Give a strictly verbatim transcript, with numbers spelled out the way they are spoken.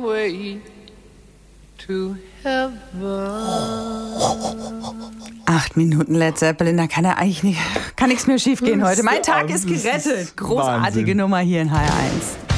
way to heaven. Acht Minuten Led Zeppelin, da kann ja eigentlich nicht, kann nichts mehr schief gehen heute. Mein Tag ist gerettet. Großartige Wahnsinn. Nummer hier in H R eins.